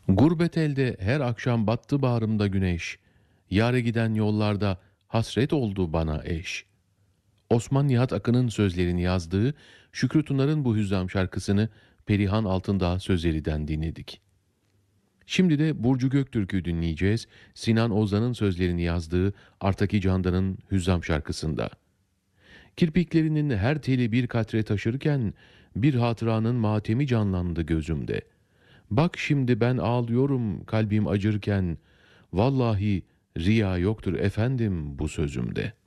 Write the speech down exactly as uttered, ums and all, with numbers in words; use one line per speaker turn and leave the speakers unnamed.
Gurbet elde her akşam battı bağrımda güneş. Yâre giden yollarda hasret oldu bana eş. Osman Nihat Akın'ın sözlerini yazdığı Şükrü Tunar'ın bu hüzzam şarkısını Perihan Altındağ sözlerinden dinledik. Şimdi de Burcu Göktürk'ü dinleyeceğiz. Sinan Ozan'ın sözlerini yazdığı Artaki Candan'ın hüzzam şarkısında. Kirpiklerinin her teli bir katre taşırken bir hatıranın matemi canlandı gözümde. Bak şimdi ben ağlıyorum kalbim acırken, vallahi riya yoktur efendim bu sözümde.''